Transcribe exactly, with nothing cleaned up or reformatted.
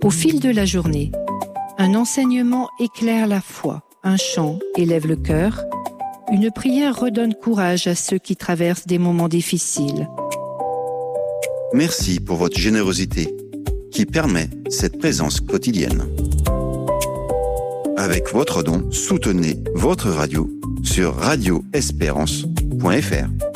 Au fil de la journée, un enseignement éclaire la foi, un chant élève le cœur, une prière redonne courage à ceux qui traversent des moments difficiles. Merci pour votre générosité qui permet cette présence quotidienne. Avec votre don, soutenez votre radio sur radio espérance point f r.